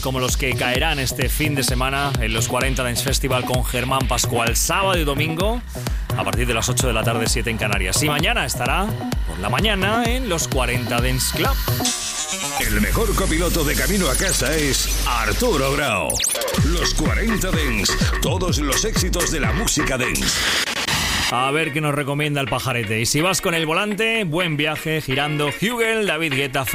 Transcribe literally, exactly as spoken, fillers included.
como los que caerán este fin de semana en los cuarenta Dance Festival con Germán Pascual, sábado y domingo a partir de las ocho de la tarde, siete en Canarias. Y mañana estará por la mañana en los cuarenta Dance Club. El mejor copiloto de camino a casa es Arturo Grau. Los cuarenta Dance, todos los éxitos de la música dance. A ver qué nos recomienda el pajarete. Y si vas con el volante, buen viaje girando. Hugel, David Guetta,